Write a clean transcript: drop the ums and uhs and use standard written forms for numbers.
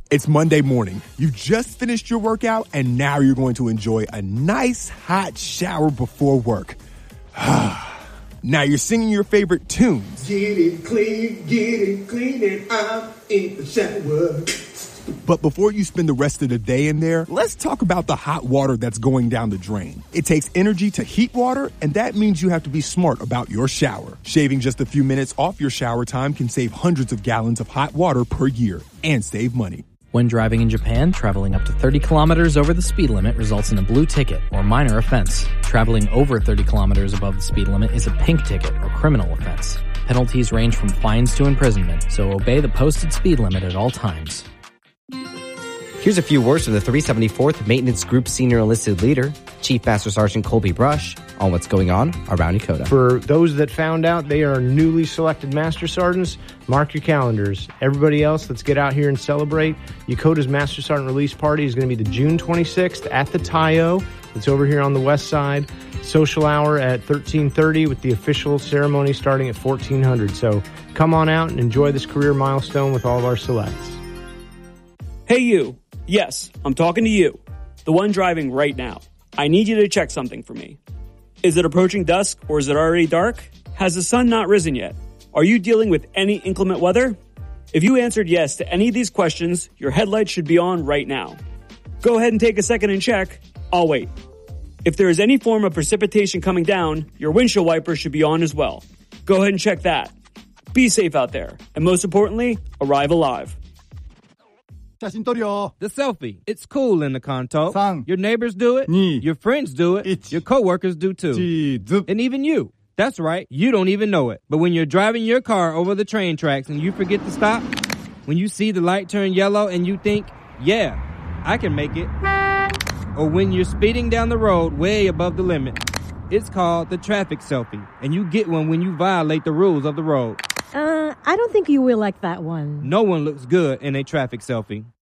It's Monday morning. You've just finished your workout, and now you're going to enjoy a nice hot shower before work. Now you're singing your favorite tunes. Get it clean, and I'm in the shower. But before you spend the rest of the day in there, let's talk about the hot water that's going down the drain. It takes energy to heat water, and that means you have to be smart about your shower. Shaving just a few minutes off your shower time can save hundreds of gallons of hot water per year and save money. When driving in Japan, traveling up to 30 kilometers over the speed limit results in a blue ticket or minor offense. Traveling over 30 kilometers above the speed limit is a pink ticket or criminal offense. Penalties range from fines to imprisonment, so obey the posted speed limit at all times. Here's a few words from the 374th Maintenance Group Senior Enlisted Leader, Chief Master Sergeant Colby Brush, on what's going on around Yokota. For those that found out they are newly selected Master Sergeants, mark your calendars. Everybody else, let's get out here and celebrate. Yokota's Master Sergeant Release Party is going to be the June 26th at the Tayo. It's over here on the west side. Social hour at 13:30 with the official ceremony starting at 1400. So come on out and enjoy this career milestone with all of our selects. Hey you. Yes, I'm talking to you, the one driving right now. I need you to check something for me. Is it approaching dusk or is it already dark? Has the sun not risen yet? Are you dealing with any inclement weather? If you answered yes to any of these questions, your headlights should be on right now. Go ahead and take a second and check. I'll wait. If there is any form of precipitation coming down, your windshield wipers should be on as well. Go ahead and check that. Be safe out there. And most importantly, arrive alive. The selfie. It's cool in the Kanto. 3 Your neighbors do it. 2 Your friends do it. 1 Your coworkers do too. 1 And even you. That's right. You don't even know it. But when you're driving your car over the train tracks and you forget to stop, when you see the light turn yellow and you think, yeah, I can make it. Or when you're speeding down the road way above the limit. It's called the traffic selfie. And you get one when you violate the rules of the road. I don't think you will like that one. No one looks good in a traffic selfie.